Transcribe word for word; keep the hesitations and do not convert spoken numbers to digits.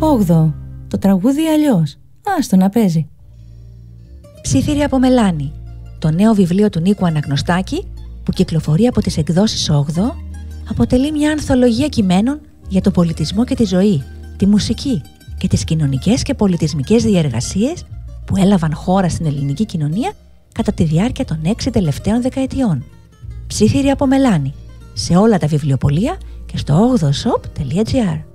όγδοο. Το τραγούδι αλλιώς. Άστο να παίζει. Ψήθυρη από Μελάνη. Το νέο βιβλίο του Νίκου Αναγνωστάκη, που κυκλοφορεί από τις εκδόσεις όγδοο, αποτελεί μια ανθολογία κειμένων για τον πολιτισμό και τη ζωή, τη μουσική και τις κοινωνικές και πολιτισμικές διεργασίες που έλαβαν χώρα στην ελληνική κοινωνία κατά τη διάρκεια των έξι τελευταίων δεκαετιών. Ψήθυρη από Μελάνη, σε όλα τα βιβλιοπωλεία και στο όγδοο shop τελεία τζι άρ.